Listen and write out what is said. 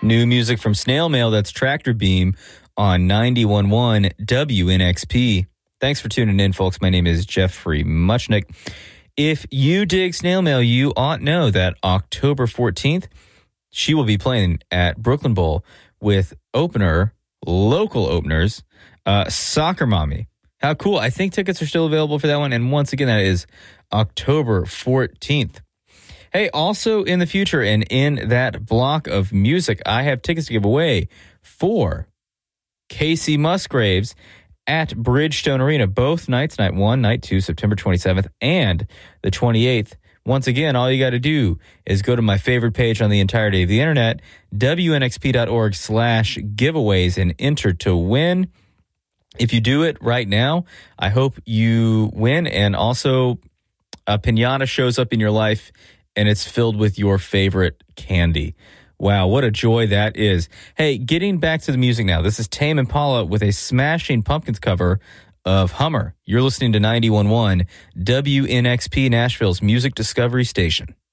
New music from Snail Mail, that's Tractor Beam on 91.1 WNXP. Thanks for tuning in, folks. My name is Jeffrey Muchnick. If you dig Snail Mail, you ought know that October 14th, she will be playing at Brooklyn Bowl with local openers, Soccer Mommy. How cool. I think tickets are still available for that one. And once again, that is October 14th. Hey, also in the future and in that block of music, I have tickets to give away for Casey Musgraves at Bridgestone Arena, both nights, night 1, night 2, September 27th and the 28th. Once again, all you got to do is go to my favorite page on the entirety of the internet, WNXP.org/giveaways, and enter to win. If you do it right now, I hope you win, and also a piñata shows up in your life, and it's filled with your favorite candy. Wow, what a joy that is. Hey, getting back to the music now. This is Tame Impala with a Smashing Pumpkins cover of Hummer. You're listening to 91.1 WNXP, Nashville's music discovery station.